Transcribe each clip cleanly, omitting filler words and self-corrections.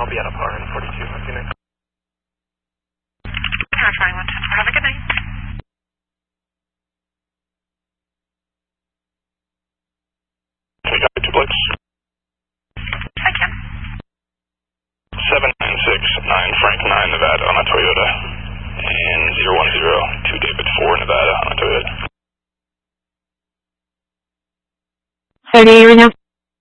I'll be out of power in 42. I'll see you next. Fine, have a good night. Can we copy 2 Blitz? I can. 7969 Frank 9 Nevada on a Toyota. And 010 David 4 Nevada on a Toyota. 30 right now.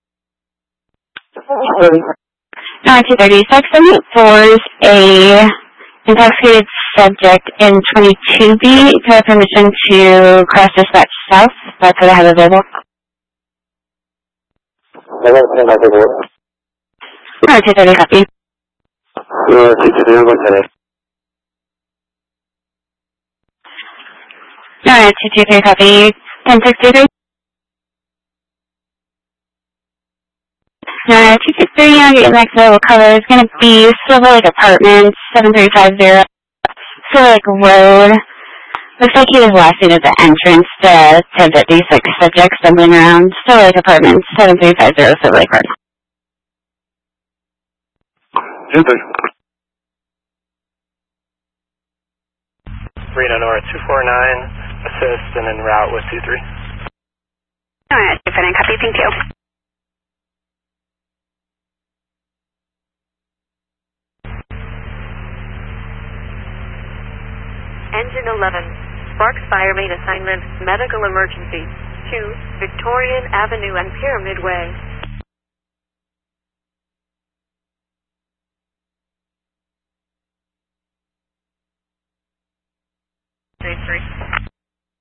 230. 674 is a intoxicated subject in 22B. Do I have permission to cross dispatch south? That's what I have available. Alright, 230, copy. 223, copy. 1063. 263, I'll get you back to the color. It's going to be Silver Lake Apartments, 7350. Silver Lake Road. Looks like he was last seen at the entrance to get these subjects stumbling around. Silver Lake Apartments, 7350, Silver Lake Road. 3 Nora 249, assist and en route with 23. Alright, different copy, thank you. Engine 11, Sparks Fire Main Assignment, Medical Emergency, 2 Victorian Avenue and Pyramid Way.